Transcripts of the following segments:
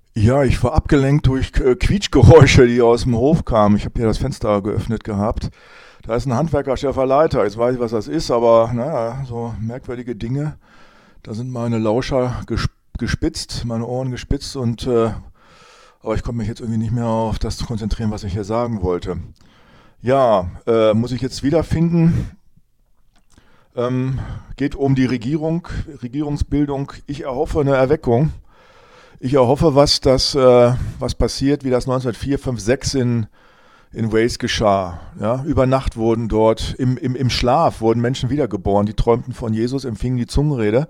Ja, ich war abgelenkt durch Quietschgeräusche, die aus dem Hof kamen. Ich habe hier das Fenster geöffnet gehabt. Da ist ein handwerkerlicher Leiter. Jetzt weiß ich, was das ist, aber naja, so merkwürdige Dinge. Da sind meine Lauscher gespitzt, meine Ohren gespitzt aber ich konnte mich jetzt irgendwie nicht mehr auf das konzentrieren, was ich hier sagen wollte. Ja, muss ich jetzt wiederfinden. Geht um die Regierungsbildung. Ich erhoffe eine Erweckung. Ich erhoffe, was passiert, wie das 1904, 5, 6 in Wales geschah. Ja, über Nacht wurden dort, im Schlaf wurden Menschen wiedergeboren, die träumten von Jesus, empfingen die Zungenrede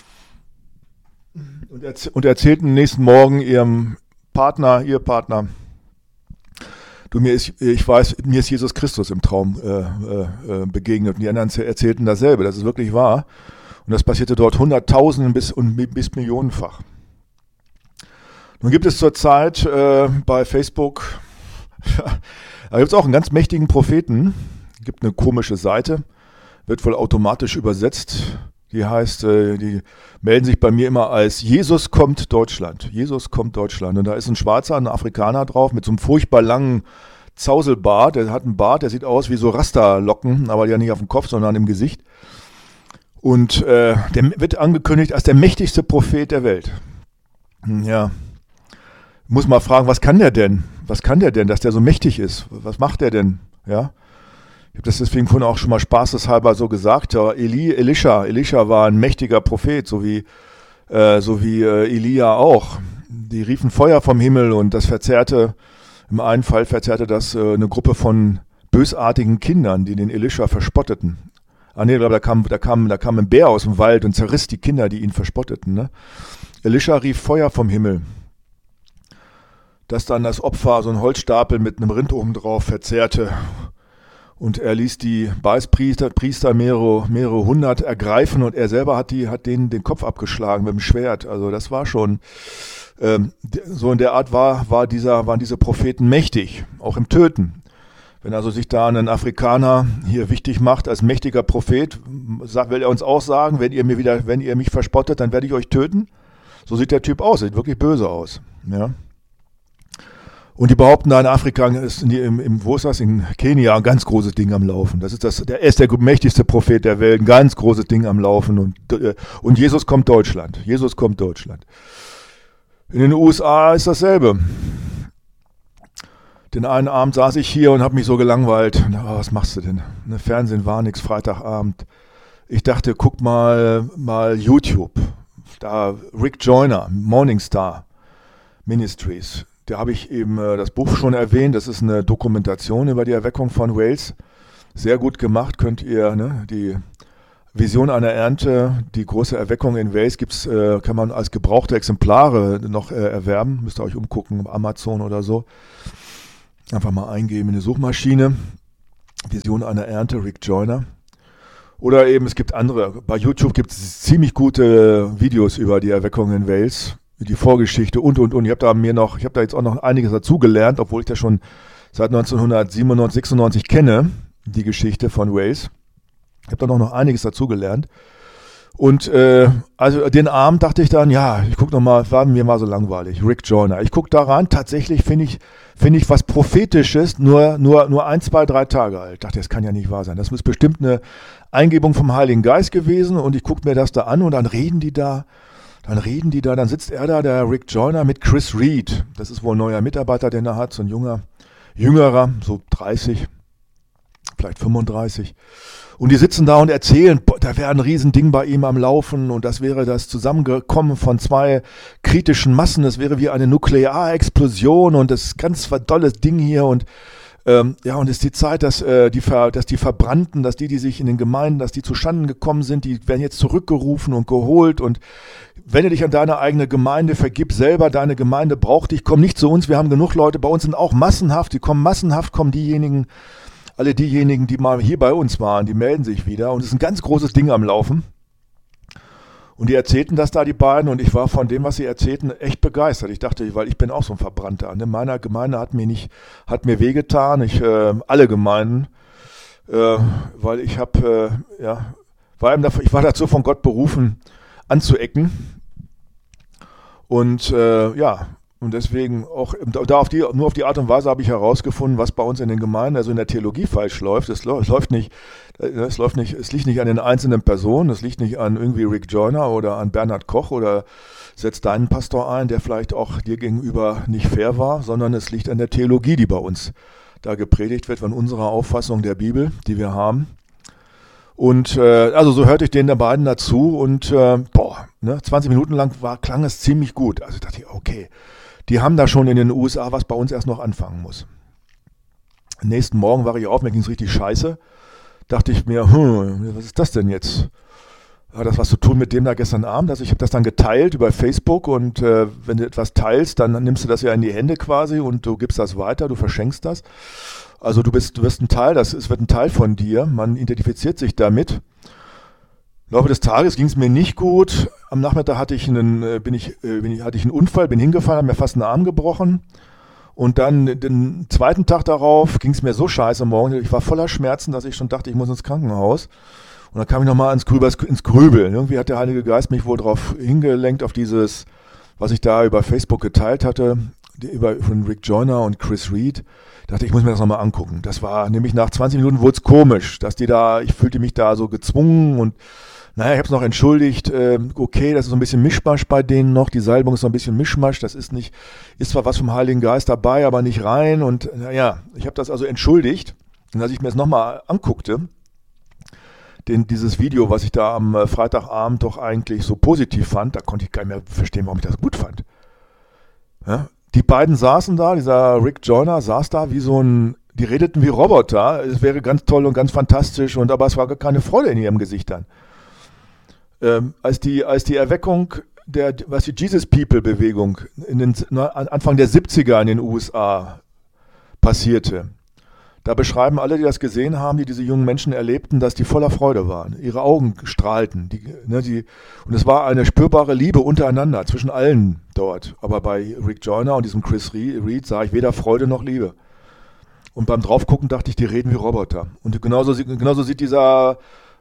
und erzählten am nächsten Morgen ihr Partner, du, ich weiß, mir ist Jesus Christus im Traum begegnet. Und die anderen erzählten dasselbe, das ist wirklich wahr. Und das passierte dort Hunderttausenden bis Millionenfach. Nun gibt es zurzeit bei Facebook, da gibt es auch einen ganz mächtigen Propheten, gibt eine komische Seite, wird wohl automatisch übersetzt. Die heißt, die melden sich bei mir immer als Jesus kommt Deutschland. Jesus kommt Deutschland. Und da ist ein Schwarzer, ein Afrikaner drauf mit so einem furchtbar langen Zauselbart. Der hat einen Bart, der sieht aus wie so Rasterlocken, aber ja nicht auf dem Kopf, sondern im Gesicht. Und der wird angekündigt als der mächtigste Prophet der Welt. Ja, muss mal fragen, was kann der denn? Was kann der denn, dass der so mächtig ist? Was macht der denn? Ja. Ich habe das deswegen vorhin auch schon mal spaßeshalber so gesagt. Ja, Elisha war ein mächtiger Prophet, so wie Elia auch. Die riefen Feuer vom Himmel und im einen Fall verzerrte das eine Gruppe von bösartigen Kindern, die den Elisha verspotteten. Ah nee, da kam ein Bär aus dem Wald und zerriss die Kinder, die ihn verspotteten. Ne? Elisha rief Feuer vom Himmel, das dann das Opfer, so ein Holzstapel mit einem Rind oben drauf, verzehrte. Und er ließ die Priester mehrere hundert ergreifen und er selber hat denen den Kopf abgeschlagen mit dem Schwert. Also das war schon, so in der Art waren diese Propheten mächtig, auch im Töten. Wenn also sich da ein Afrikaner hier wichtig macht als mächtiger Prophet, will er uns auch sagen, wenn ihr mich verspottet, dann werde ich euch töten. So sieht der Typ aus, sieht wirklich böse aus. Ja. Und die behaupten da in Afrika, wo ist das? In Kenia, ein ganz großes Ding am Laufen. Er ist der mächtigste Prophet der Welt, ein ganz großes Ding am Laufen. Und Jesus kommt Deutschland. Jesus kommt Deutschland. In den USA ist dasselbe. Den einen Abend saß ich hier und habe mich so gelangweilt. Was machst du denn? Fernsehen war nix, Freitagabend. Ich dachte, guck mal YouTube. Da Rick Joyner, Morningstar Ministries. Da habe ich eben das Buch schon erwähnt. Das ist eine Dokumentation über die Erweckung von Wales. Sehr gut gemacht. Könnt ihr, die Vision einer Ernte, die große Erweckung in Wales kann man als gebrauchte Exemplare noch erwerben. Müsst ihr euch umgucken, Amazon oder so. Einfach mal eingeben in eine Suchmaschine. Vision einer Ernte, Rick Joyner. Oder eben, es gibt andere. Bei YouTube gibt es ziemlich gute Videos über die Erweckung in Wales. Die Vorgeschichte und. Ich habe da jetzt auch noch einiges dazugelernt, obwohl ich das schon seit 1997, 96 kenne, die Geschichte von Wales. Ich habe da noch einiges dazugelernt. Und also den Abend dachte ich dann, ja, ich gucke nochmal, war mir mal so langweilig, Rick Joyner. Ich gucke da rein, tatsächlich finde ich was Prophetisches, nur 1, 2, 3 Tage alt. Ich dachte, das kann ja nicht wahr sein. Das ist bestimmt eine Eingebung vom Heiligen Geist gewesen und ich gucke mir das da an und dann reden die da, dann sitzt er da, der Rick Joyner, mit Chris Reed. Das ist wohl ein neuer Mitarbeiter, den er hat, so ein jüngerer, so 30, vielleicht 35. Und die sitzen da und erzählen, da wäre ein Riesending bei ihm am Laufen und das wäre das Zusammenkommen von 2 kritischen Massen, das wäre wie eine Nuklearexplosion und das ist ganz tolles Ding hier und und es ist die Zeit, dass die Verbrannten, dass die sich in den Gemeinden, dass die zu Schanden gekommen sind, die werden jetzt zurückgerufen und geholt und wenn du dich an deine eigene Gemeinde vergib selber, deine Gemeinde braucht dich, komm nicht zu uns, wir haben genug Leute, bei uns sind auch massenhaft diejenigen, alle diejenigen, die mal hier bei uns waren, die melden sich wieder und es ist ein ganz großes Ding am Laufen. Und die erzählten das da, die beiden, und ich war von dem, was sie erzählten, echt begeistert. Ich dachte, weil ich bin auch so ein Verbrannter. Ne? Meiner Gemeinde hat mir wehgetan, alle Gemeinden, weil ich war dazu von Gott berufen, anzuecken. Und Und deswegen auch nur auf die Art und Weise habe ich herausgefunden, was bei uns in den Gemeinden, also in der Theologie falsch läuft. Es liegt nicht an den einzelnen Personen, es liegt nicht an irgendwie Rick Joyner oder an Bernhard Koch oder setzt deinen Pastor ein, der vielleicht auch dir gegenüber nicht fair war, sondern es liegt an der Theologie, die bei uns da gepredigt wird, von unserer Auffassung der Bibel, die wir haben. Und also so hörte ich den der beiden dazu und 20 Minuten lang klang es ziemlich gut. Also dachte ich, okay, die haben da schon in den USA, was bei uns erst noch anfangen muss. Am nächsten Morgen war ich auf, mir ging es richtig scheiße. Dachte ich mir, was ist das denn jetzt? Hat das was zu tun mit dem da gestern Abend? Also ich habe das dann geteilt über Facebook und wenn du etwas teilst, dann nimmst du das ja in die Hände quasi und du gibst das weiter, du verschenkst das. Also du wirst ein Teil, es wird ein Teil von dir, man identifiziert sich damit. Im Laufe des Tages ging es mir nicht gut. Am Nachmittag hatte ich einen Unfall, bin hingefallen, habe mir fast einen Arm gebrochen. Und dann den zweiten Tag darauf ging es mir so scheiße morgen. Ich war voller Schmerzen, dass ich schon dachte, ich muss ins Krankenhaus. Und dann kam ich nochmal ins Grübeln. Irgendwie hat der Heilige Geist mich wohl darauf hingelenkt, auf dieses, was ich da über Facebook geteilt hatte, von Rick Joyner und Chris Reed. Da dachte ich, muss mir das nochmal angucken. Das war nämlich nach 20 Minuten wurde es komisch, ich fühlte mich da so gezwungen und ich habe es noch entschuldigt, okay, das ist so ein bisschen Mischmasch bei denen noch, die Salbung ist so ein bisschen Mischmasch, das ist zwar was vom Heiligen Geist dabei, aber nicht rein und ich habe das also entschuldigt und als ich mir das nochmal anguckte, dieses Video, was ich da am Freitagabend doch eigentlich so positiv fand, da konnte ich gar nicht mehr verstehen, warum ich das gut fand. Ja? Die beiden saßen da, dieser Rick Joyner saß da die redeten wie Roboter, es wäre ganz toll und ganz fantastisch, aber es war gar keine Freude in ihrem Gesicht dann. Als die Erweckung was die Jesus People Bewegung Anfang der 70er in den USA passierte, da beschreiben alle, die das gesehen haben, die diese jungen Menschen erlebten, dass die voller Freude waren. Ihre Augen strahlten. Und es war eine spürbare Liebe untereinander, zwischen allen dort. Aber bei Rick Joyner und diesem Chris Reed sah ich weder Freude noch Liebe. Und beim Draufgucken dachte ich, die reden wie Roboter. Und genauso sieht dieser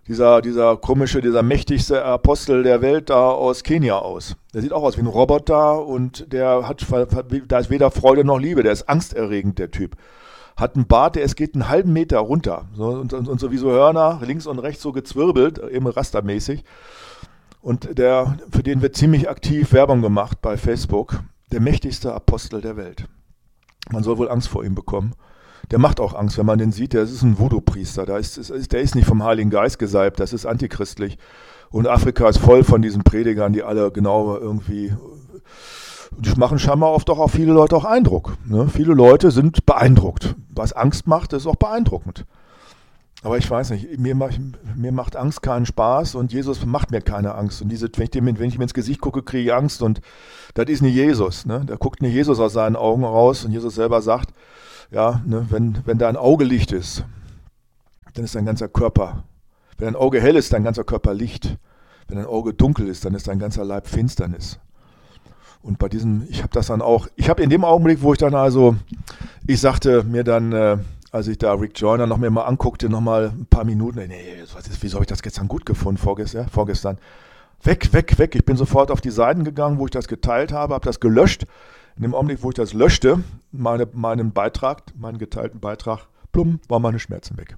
mächtigste Apostel der Welt da aus Kenia aus. Der sieht auch aus wie ein Roboter und da ist weder Freude noch Liebe. Der ist angsterregend, der Typ. Hat einen Bart, der geht einen halben Meter runter. Und so wie so Hörner, links und rechts so gezwirbelt, eben rastermäßig. Und für den wird ziemlich aktiv Werbung gemacht bei Facebook. Der mächtigste Apostel der Welt. Man soll wohl Angst vor ihm bekommen. Der macht auch Angst, wenn man den sieht. Der ist ein Voodoo-Priester. Der ist nicht vom Heiligen Geist gesalbt. Das ist antichristlich. Und Afrika ist voll von diesen Predigern, die alle genau irgendwie... Die machen scheinbar oft auch auf viele Leute auch Eindruck. Ne? Viele Leute sind beeindruckt. Was Angst macht, ist auch beeindruckend. Aber ich weiß nicht, mir macht Angst keinen Spaß und Jesus macht mir keine Angst. Und wenn ich mir ins Gesicht gucke, kriege ich Angst und das ist nicht Jesus. Ne? Da guckt nicht Jesus aus seinen Augen raus und Jesus selber sagt, wenn dein Auge Licht ist, dann ist dein ganzer Körper. Wenn dein Auge hell ist, dein ganzer Körper Licht. Wenn dein Auge dunkel ist, dann ist dein ganzer Leib Finsternis. Und ich habe in dem Augenblick, wo ich dann ich sagte mir dann, als ich da Rick Joyner noch mir mal anguckte, noch mal ein paar Minuten, wieso habe ich das gestern gut gefunden, vorgestern? Weg. Ich bin sofort auf die Seiten gegangen, wo ich das geteilt habe das gelöscht. In dem Augenblick, wo ich das löschte, meinen geteilten Beitrag, plumm, waren meine Schmerzen weg.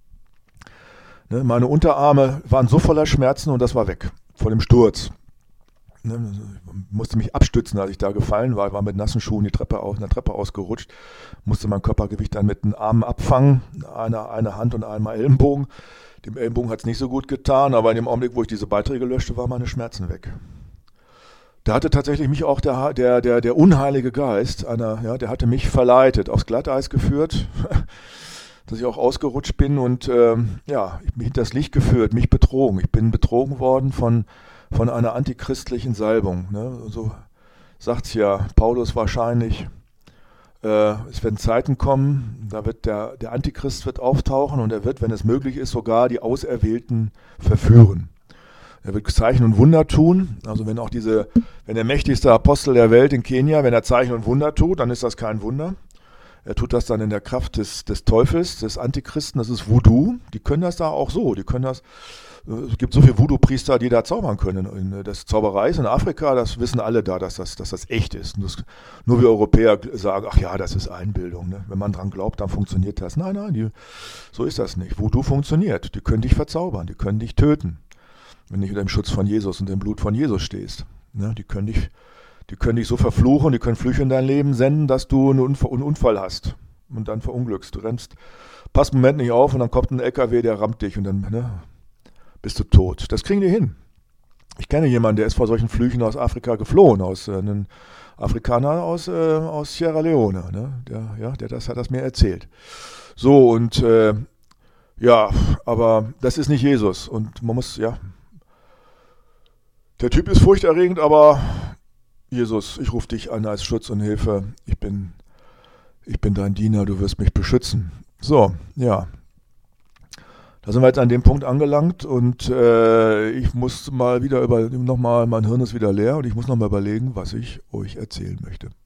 Ne, meine Unterarme waren so voller Schmerzen und das war weg, vor dem Sturz. Ich musste mich abstützen, als ich da gefallen war. Ich war mit nassen Schuhen der Treppe ausgerutscht, musste mein Körpergewicht dann mit den Armen abfangen, eine Hand und einmal Ellenbogen. Dem Ellenbogen hat es nicht so gut getan, aber in dem Augenblick, wo ich diese Beiträge löschte, waren meine Schmerzen weg. Da hatte tatsächlich mich auch der unheilige Geist, der hatte mich verleitet, aufs Glatteis geführt, dass ich auch ausgerutscht bin und mich hinters Licht geführt, mich betrogen. Ich bin betrogen worden von einer antichristlichen Salbung. Ne? So sagt es ja Paulus wahrscheinlich. Es werden Zeiten kommen, da wird der Antichrist wird auftauchen und er wird, wenn es möglich ist, sogar die Auserwählten verführen. Er wird Zeichen und Wunder tun. Also wenn der mächtigste Apostel der Welt in Kenia, wenn er Zeichen und Wunder tut, dann ist das kein Wunder. Er tut das dann in der Kraft des Teufels, des Antichristen, das ist Voodoo. Die können das da auch so, die können das Es gibt so viele Voodoo-Priester, die da zaubern können. Das Zauberei ist in Afrika, das wissen alle da, dass das echt ist. Und nur wir Europäer sagen, ach ja, das ist Einbildung. Ne? Wenn man dran glaubt, dann funktioniert das. Nein, so ist das nicht. Voodoo funktioniert. Die können dich verzaubern, die können dich töten, wenn du unter dem Schutz von Jesus und dem Blut von Jesus stehst. Ne? Die können dich so verfluchen, die können Flüche in dein Leben senden, dass du einen Unfall hast und dann verunglückst. Du passt einen Moment nicht auf und dann kommt ein LKW, der rammt dich und dann bist du tot. Das kriegen die hin. Ich kenne jemanden, der ist vor solchen Flüchen aus Afrika geflohen, einen Afrikaner aus Sierra Leone. Ne? Der hat das mir erzählt. So, und aber das ist nicht Jesus. Und man muss, der Typ ist furchterregend, aber Jesus, ich rufe dich an als Schutz und Hilfe. Ich bin dein Diener, du wirst mich beschützen. So, ja. Da sind wir jetzt an dem Punkt angelangt und ich muss mal wieder mein Hirn ist wieder leer und ich muss noch mal überlegen, was ich euch erzählen möchte.